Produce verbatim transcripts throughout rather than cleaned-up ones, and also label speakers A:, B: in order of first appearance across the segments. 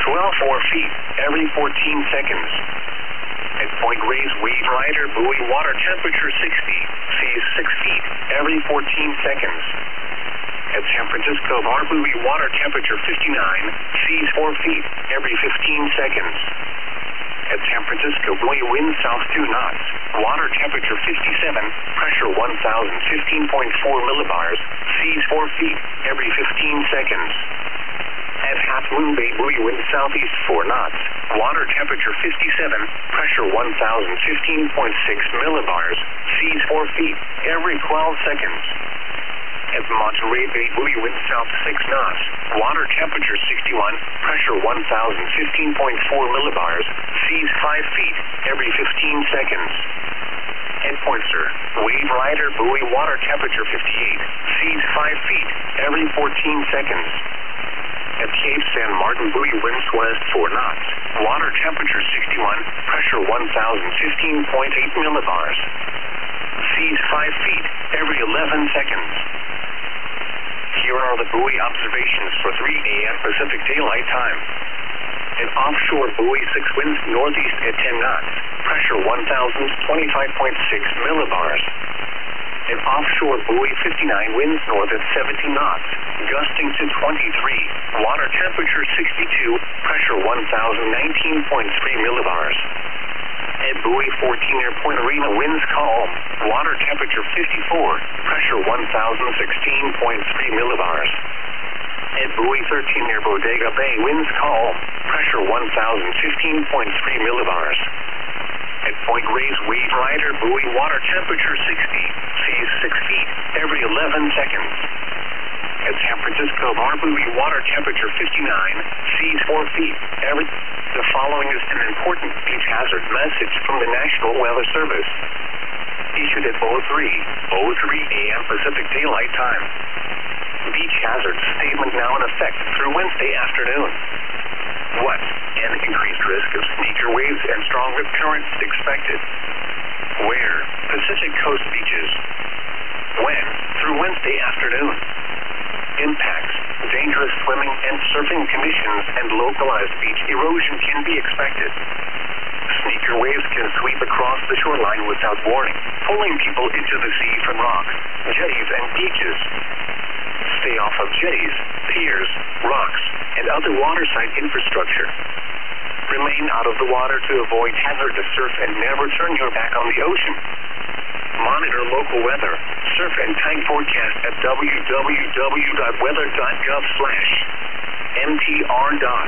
A: swell four feet every fourteen seconds. At Point Reyes, wave rider buoy, water temperature sixty, seas six feet every fourteen seconds. At San Francisco Bar buoy, water temperature fifty-nine, seas four feet every fifteen seconds. At San Francisco buoy, wind south two knots, water temperature fifty-seven, pressure one thousand fifteen point four millibars, seas four feet every fifteen seconds. At Half Moon Bay buoy, wind southeast four knots, water temperature fifty-seven, pressure one thousand fifteen point six millibars, seas four feet every twelve seconds. At Monterey Bay buoy, wind south six knots, water temperature sixty-one, pressure one thousand fifteen point four millibars, seas five feet every fifteen seconds. At Pointer, wave rider buoy, water temperature fifty-eight, seas five feet every fourteen seconds. At Cape San Martin buoy, winds west four knots, water temperature sixty-one, pressure one thousand fifteen point eight millibars, seas five feet every eleven seconds. Here are the buoy observations for three A M Pacific Daylight Time. At offshore buoy, six winds northeast at ten knots, pressure one thousand twenty-five point six millibars. At offshore buoy, fifty-nine winds north at seventy knots, gusting to twenty-three, water temperature sixty-two, pressure one thousand nineteen point three millibars. At buoy fourteen near Point Arena, winds calm, water temperature fifty-four, pressure one thousand sixteen point three millibars. At buoy thirteen near Bodega Bay, winds calm, pressure one thousand fifteen point three millibars. At Point Reyes, wave rider buoy, water temperature sixty, seas six feet every eleven seconds. At San Francisco Bar buoy, water temperature fifty-nine, seas four feet every... The following is an important beach hazard message from the National Weather Service. Issued at oh three oh three A M Pacific Daylight Time. Beach hazard statement now in effect through Wednesday afternoon. What? An increased risk of sneaker waves and strong rip currents expected. Where? Pacific Coast beaches. When? Through Wednesday afternoon. Impacts. Dangerous swimming and surfing conditions and localized beach erosion can be expected. Sneaker waves can sweep across the shoreline without warning, pulling people into the sea from rocks, jetties, and beaches. Stay off of jetties, piers, rocks, and other waterside infrastructure. Remain out of the water to avoid hazardous surf and never turn your back on the ocean. Monitor local weather, surf and tide forecast at w w w dot weather dot gov slash m t r dot.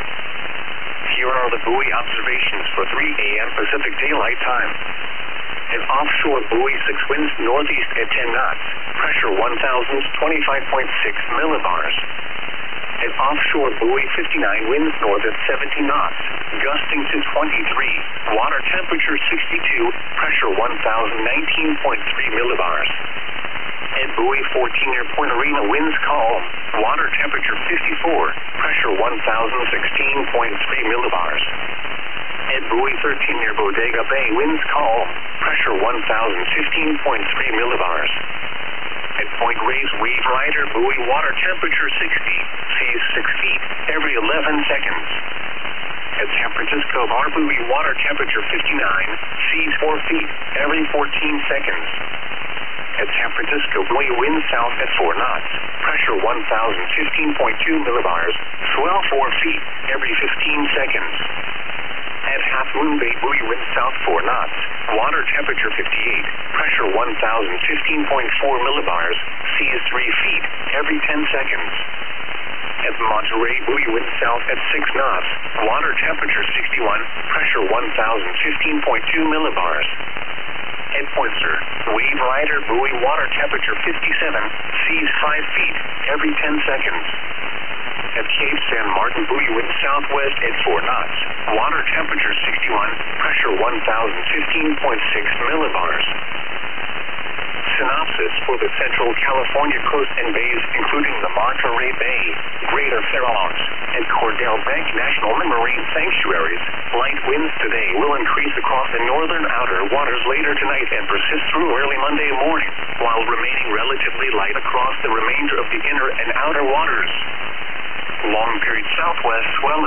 A: Here are the buoy observations for three A M Pacific Daylight Time. At offshore buoy, six winds northeast at ten knots, pressure one thousand twenty-five point six millibars. At offshore buoy, fifty-nine winds north at seventy knots, gusting to twenty-three, water temperature sixty-two, pressure one thousand nineteen point three millibars. At buoy fourteen near Point Arena, winds calm, water temperature fifty-four, pressure one thousand sixteen point three millibars. At buoy thirteen near Bodega Bay, winds calm, pressure one thousand fifteen point three millibars. At Point Reyes, wave rider buoy, water temperature sixty, seas six feet every eleven seconds. At San Francisco Bar buoy, water temperature fifty-nine, seas four feet every fourteen seconds. At San Francisco buoy, wind south at four knots, pressure one thousand fifteen point two millibars, swell four feet every fifteen seconds. At Half Moon Bay buoy, wind south four knots, water temperature fifty-eight, pressure one thousand fifteen point four millibars, seas three feet every ten seconds. At Monterey buoy, wind south at six knots, water temperature sixty-one, pressure one thousand fifteen point two millibars. At Pointer, wave rider buoy, water temperature fifty-seven, seas five feet every ten seconds. At Cape San Martin buoy, wind southwest at four knots, water temperature sixty-one, pressure one thousand fifteen point six millibars. Synopsis for the Central California coast and bays, including the Monterey Bay, Greater Farallones, and Cordell Bank National Marine Sanctuaries. Light winds today will increase across the northern outer waters later tonight and persist through early Monday morning, while remaining relatively light across the remainder of the inner and outer waters. Long period southwest swell